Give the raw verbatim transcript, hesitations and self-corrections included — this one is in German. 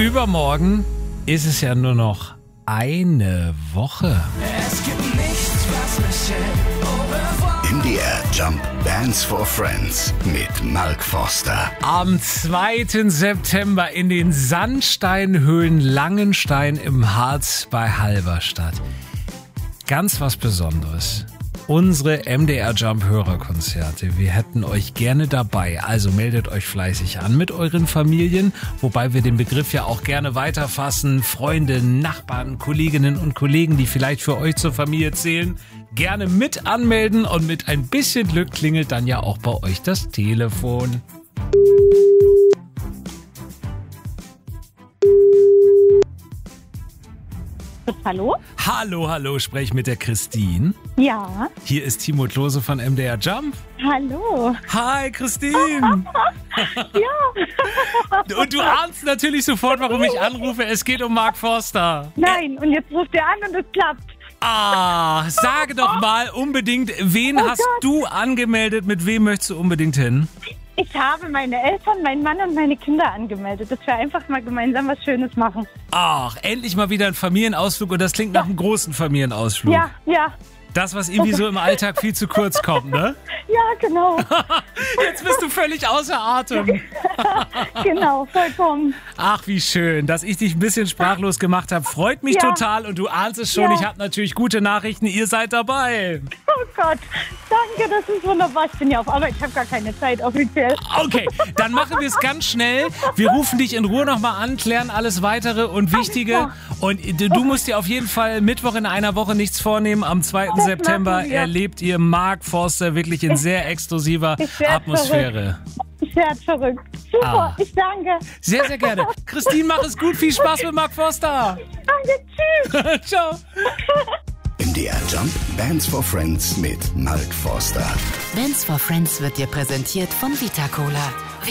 Übermorgen ist es ja nur noch eine Woche. Es gibt nichts, was mich hält. Au revoir. M D R Jump Dance for Friends mit Mark Forster. Am zweiten September in den Sandsteinhöhen Langenstein im Harz bei Halberstadt. Ganz was Besonderes. Unsere M D R Jump Hörerkonzerte. Wir hätten euch gerne dabei. Also meldet euch fleißig an mit euren Familien, wobei wir den Begriff ja auch gerne weiterfassen. Freunde, Nachbarn, Kolleginnen und Kollegen, die vielleicht für euch zur Familie zählen, gerne mit anmelden und mit ein bisschen Glück klingelt dann ja auch bei euch das Telefon. Hallo? Hallo, hallo, sprech mit der Christine. Ja. Hier ist Timo Klose von M D R Jump. Hallo. Hi, Christine. Ja. Und du ahnst natürlich sofort, warum ich anrufe. Es geht um Mark Forster. Nein, und jetzt ruft er an und es klappt. Ah, sage doch mal unbedingt, wen Oh hast Gott. du angemeldet? Mit wem möchtest du unbedingt hin? Ich habe meine Eltern, meinen Mann und meine Kinder angemeldet, dass wir einfach mal gemeinsam was Schönes machen. Ach, endlich mal wieder ein Familienausflug und das klingt nach einem großen Familienausflug. Ja, ja, Das, was irgendwie so im Alltag viel zu kurz kommt, ne? ja, genau. Jetzt bist du völlig außer Atem. Genau, vollkommen. Ach, wie schön, dass ich dich ein bisschen sprachlos gemacht habe. Freut mich Ja. total und du ahnst es schon, Ja. ich habe natürlich gute Nachrichten, ihr seid dabei. Oh Gott, danke, das ist wunderbar. Ich bin ja auf Arbeit, ich habe gar keine Zeit offiziell. Okay, dann machen wir es ganz schnell. Wir rufen dich in Ruhe nochmal an, klären alles Weitere und Wichtige. klar. Und du du musst dir auf jeden Fall Mittwoch in einer Woche nichts vornehmen. Am zweiten Das September machen wir. erlebt ihr Mark Forster wirklich in sehr exklusiver Ich werd Atmosphäre. Ich werde verrückt. Super, Ah. ich danke. Sehr, sehr gerne. Christine, mach es gut. Viel Spaß mit Mark Forster. Danke, tschüss. Ciao. M D R Jump Dance for Friends mit Mark Forster. Dance for Friends wird dir präsentiert von Vita Cola.